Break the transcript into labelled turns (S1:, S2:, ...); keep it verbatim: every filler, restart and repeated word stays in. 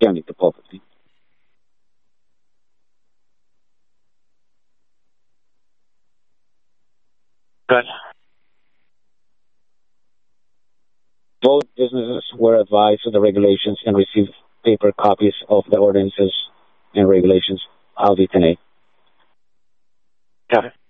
S1: concerning the property.
S2: Good.
S1: Both businesses were advised of the regulations and received paper copies of the ordinances and regulations. I'll be today.
S2: Got it.